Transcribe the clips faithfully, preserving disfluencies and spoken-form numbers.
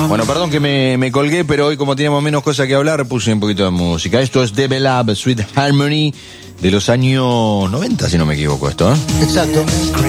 Bueno, perdón que me, me colgué, pero hoy como teníamos menos cosas que hablar, puse un poquito de música. Esto es Devil Lab, Sweet Harmony, de los años noventa, si no me equivoco esto, ¿eh? Exacto.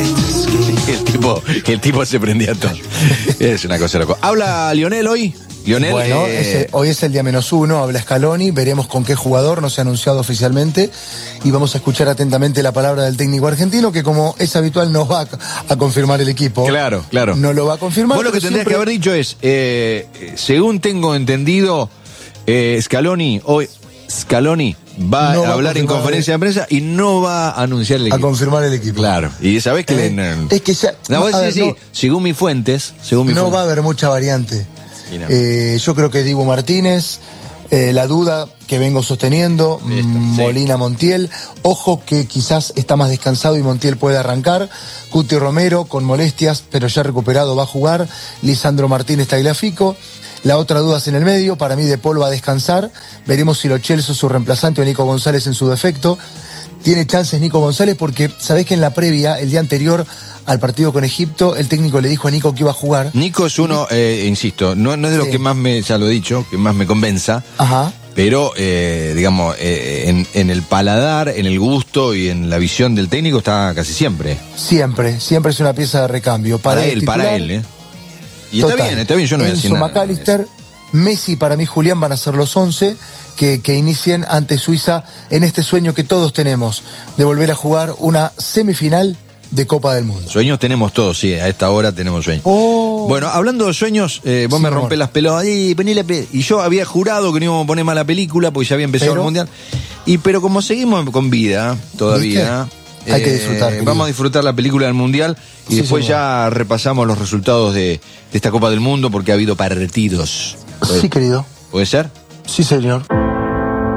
El tipo, el tipo se prendía todo. Es una cosa loca. ¿Habla Lionel hoy? Lionel, bueno, eh... ese, hoy es el día menos uno, habla Scaloni, veremos con qué jugador, no se ha anunciado oficialmente, y vamos a escuchar atentamente la palabra del técnico argentino, que como es habitual no va a, a confirmar el equipo. Claro, claro. No lo va a confirmar. Vos lo que tendrías siempre... que haber dicho es, eh, según tengo entendido, eh, Scaloni, hoy Scaloni va no a va hablar a en conferencia de prensa y no va a anunciar el equipo. A confirmar el equipo. Claro. Y sabés que... Eh, le... Es que ya... No, vos ver, sí, no, sí, según mis fuentes, según mis no fuentes. va a haber mucha variante. No. Eh, yo creo que Dibu Martínez, eh, la duda que vengo sosteniendo, Listo, Molina, sí. Montiel, ojo que quizás está más descansado y Montiel puede arrancar, Cuti Romero con molestias, pero ya recuperado va a jugar, Lisandro Martínez Tagliafico, la otra duda es en el medio, para mí De Paul va a descansar, veremos si Lo Celso, su reemplazante, o Nico González en su defecto. Tiene chances Nico González porque sabés que en la previa, el día anterior al partido con Egipto, el técnico le dijo a Nico que iba a jugar. Nico es uno, eh, insisto, no, no es de los sí. que más me, ya lo he dicho, que más me convenza. Ajá. Pero, eh, digamos, eh, en, en el paladar, en el gusto y en la visión del técnico está casi siempre. Siempre, siempre es una pieza de recambio. Para, para él, titular, para él, ¿eh? Y total. está bien, está bien, yo no voy a decir nada. McAllister, Messi, para mí, Julián, van a ser los once que, que inicien ante Suiza en este sueño que todos tenemos de volver a jugar una semifinal de Copa del Mundo. Sueños tenemos todos, sí, a esta hora tenemos sueños. Oh. Bueno, hablando de sueños, eh, vos sí, me rompés amor. las pelotas, y, poné la pe y yo había jurado que no íbamos a poner más la película porque ya había empezado pero, el Mundial. Y pero como seguimos con vida todavía, eh, hay que disfrutar. Eh, vamos a disfrutar la película del Mundial y sí, después señor. ya repasamos los resultados de, de esta Copa del Mundo porque ha habido partidos. Sí, querido. ¿Puede ser? Sí, señor.